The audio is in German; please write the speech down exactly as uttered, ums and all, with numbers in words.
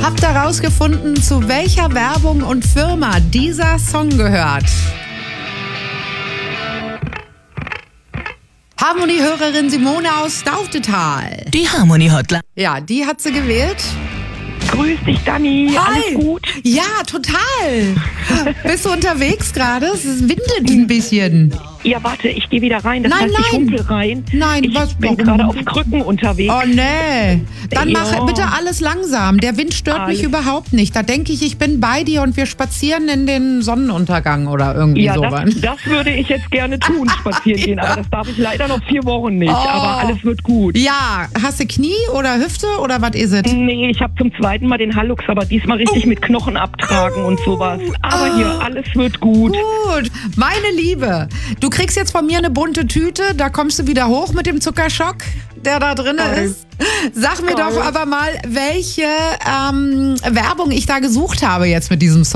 Habt ihr rausgefunden, zu welcher Werbung und Firma dieser Song gehört? Harmonie-Hörerin Simone aus Stauffental. Die Harmonie-Hotline. Ja, die hat sie gewählt. Grüß dich, Dani. Hi. Alles gut? Ja, total. Bist du unterwegs gerade? Es windet ein bisschen. Ja, warte, ich gehe wieder rein. Das Nein, heißt, ich nein. humpel rein. Nein, ich was, bin warum? gerade auf Krücken unterwegs. Oh nee, dann Ja. mach bitte alles langsam. Der Wind stört Alles. mich überhaupt nicht. Da denke ich, ich bin bei dir und wir spazieren in den Sonnenuntergang oder irgendwie Ja, sowas. das, das würde ich jetzt gerne tun, spazieren gehen. Aber das darf ich leider noch vier Wochen nicht. Oh. Aber alles wird gut. Ja, hast du Knie oder Hüfte oder was ist es? Nee, ich habe zum zweiten Mal den Hallux, aber diesmal richtig mit Knochen abtragen und sowas. Aber hier, alles wird gut. Gut, meine Liebe, du kriegst jetzt von mir eine bunte Tüte, da kommst du wieder hoch mit dem Zuckerschock, der da drin Geil. ist. Sag mir Geil. doch aber mal, welche ähm, Werbung ich da gesucht habe jetzt mit diesem Song.